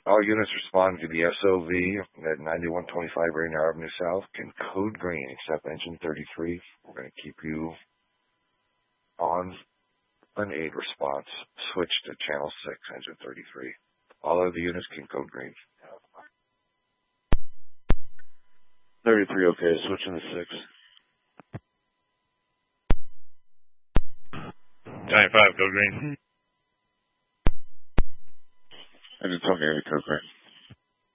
All units responding to the SOV at 9125 Rainier Avenue South can code green except engine 33. We're going to keep you on an 8 response. Switch to channel 6, engine 33. All other units can code green. 33, okay, switching to 6. 95, code green. Engine 28, code green.